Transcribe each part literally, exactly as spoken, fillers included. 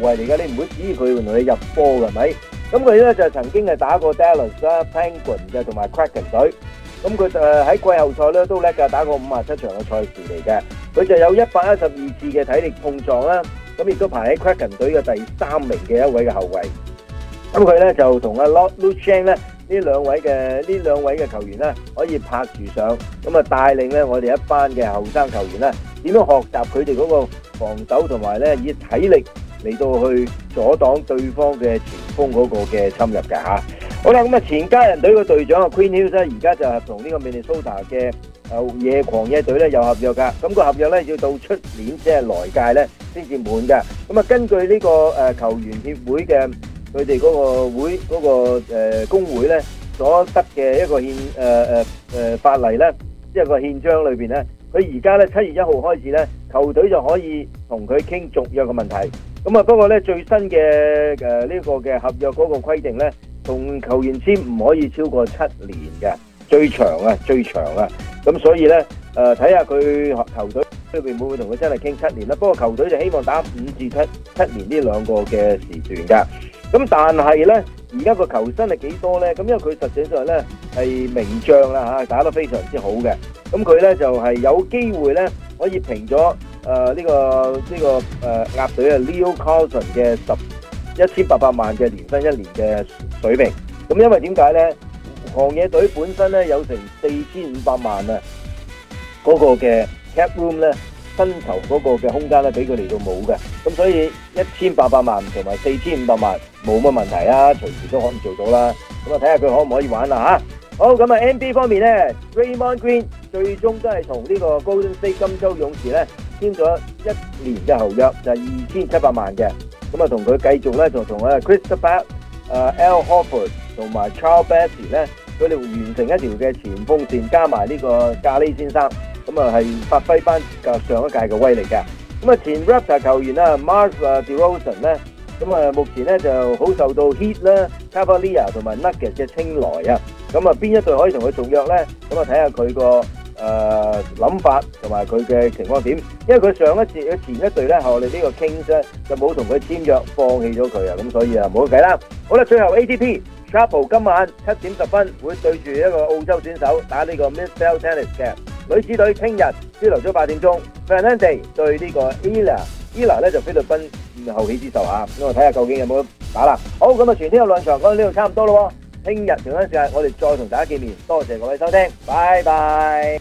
衞嚟嘅，你唔會指意佢同你入波嘅，係咪？咁佢咧就曾經係打過 Dallas 啦、Penguin 嘅同埋 Kraken 隊。咁佢誒喺季後賽咧都叻㗎，打過五十七場嘅賽事嚟嘅。佢就有一百一十二次嘅體力碰撞啦。咁亦都排喺 Kraken 隊嘅第三名嘅一位嘅後衞。咁佢咧就同阿 Luke Schenn 咧呢兩位嘅呢兩位嘅球員咧可以拍住上，咁啊帶領咧我哋一班嘅後生球員咧點樣學習佢哋嗰個防守同埋咧以體力嚟到去阻擋對方嘅前鋒嗰個嘅侵入嘅嚇。好啦，咁啊前家人隊嘅隊長啊 Quinn Hughes 咧而家就係同呢個 Minnesota 嘅誒野狂野隊咧有合約㗎，咁個合約咧要到出年即係來屆咧先至滿㗎。咁啊根據呢個誒球員協會嘅佢哋嗰個會嗰個誒工會咧所得嘅一個憲誒誒誒法例咧，即係個憲章裏邊咧，佢而家咧七月一號開始咧，球隊就可以同佢傾續約嘅問題。咁啊不過咧最新嘅誒呢個嘅合約嗰個規定咧，同球員簽唔可以超過七年嘅，最長啊最長啊。咁所以咧誒睇下佢球隊裏邊會唔會同佢真係傾七年啦。不過球隊就希望打五至七七年呢兩個嘅時段㗎。咁但係咧，而家個球薪係幾多咧？咁因為佢實際上咧係名將啦嚇，打得非常之好嘅。咁佢咧就係有機會咧可以平咗誒呢個呢個誒鴨隊啊 Leo Carlsson 嘅十一千八百萬嘅年薪一年嘅水平。咁因為點解咧？狂野隊本身咧有成四千五百萬啊，嗰個嘅 cap room 咧。薪酬嗰個嘅空間咧，俾佢嚟到冇嘅，咁所以一千八百萬同埋四千五百萬冇乜問題啊，隨時都可以做到啦。咁啊，睇下佢可唔可以玩啦嚇。好，咁啊 N B A 方面咧 ，Draymond Green 最終都係同呢個 Golden State 金州勇士咧簽咗一年嘅合約，就係二千七百萬嘅。咁啊，同佢繼續咧就同啊 Kristaps、誒 Al Horford 同埋 Charles Bassey 咧，佢哋完成一條嘅前鋒線，加埋呢個咖喱先生。咁啊，係發揮翻上一屆嘅威力嘅。咁啊，前 Raptor 球員啊 Mar DeRozan 咧，咁啊，目前咧就好受到 Heat 啦、Cavalier 同埋 Nuggets 嘅青睞啊。咁啊，邊一隊可以同佢續約咧？咁啊，睇下佢個誒諗法同埋佢嘅情況點。因為佢上一次嘅前一隊咧，係我哋呢個 Kings 咧，就冇同佢簽約，放棄咗佢啊。咁所以啊，冇計啦。好啦，最後 A T P。Sharpo 今晚七點十分會對住一個澳洲選手打呢個 Mid-Sell Tennis 嘅女子隊，聽日朝頭早八點鐘 Fernandez 對呢個 Ila，Ila 咧就菲律賓後起之秀嚇，咁我睇下究竟有冇得打啦。好，咁啊全天有兩場，講到呢度差唔多咯喎，聽日同一時間我哋再同大家見面，多謝各位收聽，拜拜。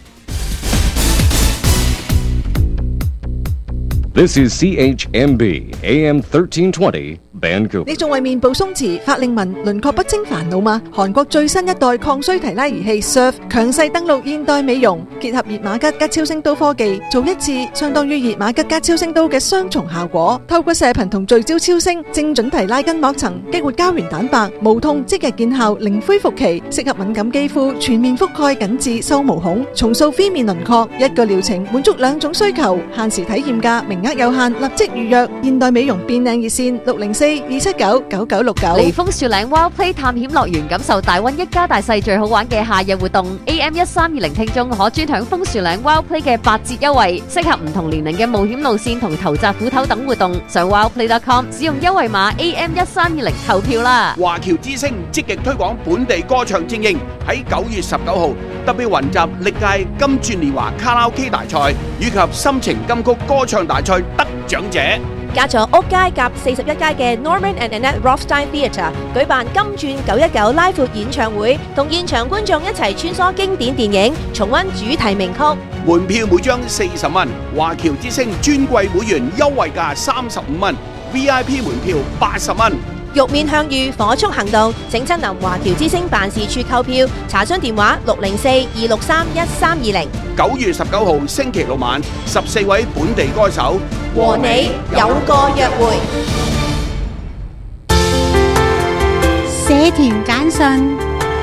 This is C H M B A M thirteen twenty Vancouver。 你仲為面部鬆弛、法令紋、輪廓不清煩惱嗎？韓國最新一代抗衰提拉儀器 Surf 強勢登陸現代美容，結合熱瑪吉加超聲刀科技，做一次相當於熱瑪吉加超聲刀嘅雙重效果。透過射頻同聚焦超聲，精準提拉筋膜層，激活膠原蛋白，無痛即日見效，零恢復期，適合敏感肌膚，全面覆蓋緊致收毛孔，重塑 V 面輪廓。一個療程滿足兩種需求，限時體驗價，名額有限，立即預約。現代美容變靚熱線六零四二七九九九六九。 嚟楓樹嶺 Wild Play 探險樂園，感受大溫一家大細最好玩嘅夏日活動。A M 一三二零聽眾可專享楓樹嶺 Wild Play 嘅八折優惠，適合唔同年齡嘅冒險路線同投擲斧頭等活動。上 wildplay dot com 使用優惠碼 A M 一三二零投票啦。 華僑之聲積極推廣本地歌唱精英，喺九月十九號特別雲集歷屆金鑽年華卡拉 OK 大賽以及心情金曲歌唱大賽得獎者。 加咗屋街夾四十一街嘅 Norman and Annette Rothstein Theatre 舉辦金鑽九一九拉闊演唱會，同現場觀眾一齊穿梭經典電影，重溫主題名曲。 門票每張四十蚊，華僑之聲尊貴會員優惠價三十五蚊 ，V I P 門票八十蚊。 玉面向隅，火速行動，請親臨華僑之聲辦事處購票，查詢電話六零四二六三一三二零。 九月十九號星期六晚，十四位本地歌手和你有個約會。 社團簡訊。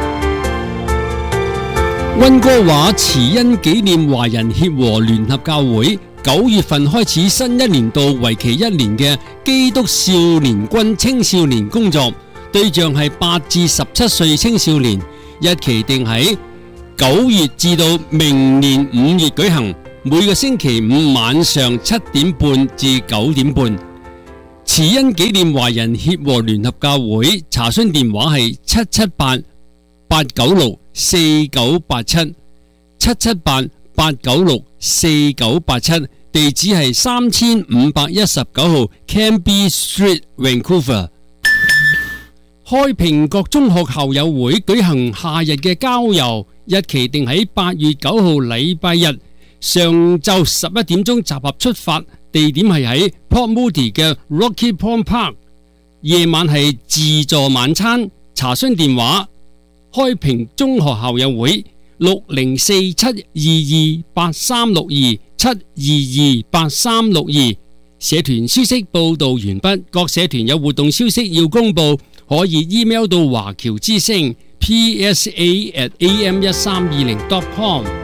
溫哥華慈恩紀念華人協和聯合教會九月份開始新一年度為期一年嘅基督少年軍青少年工作，對象係八至十七歲青少年，日期定喺九月至到明年五月舉行，每個星期五晚上七點半至九點半。慈慈恩紀念華人協和聯合教會，查詢電話係七七八八九六四九八七，七七八八九六四九八七，地址係三千五百一十九號 Cambie Street，Vancouver。開平各中學校友會舉行夏日嘅郊遊，日期定喺八月九號禮拜日上晝十一點鐘集合出發，地點係喺 Port Moody 嘅 Rocky Point Park， 夜晚係自助晚餐。查詢電話：開平中學校友會六零四七二二八三六二七二二八三六二。社團消息報道完畢，各社團有活動消息要公佈，可以 email 到華僑之聲 P S A at A M 一三二零 dot com。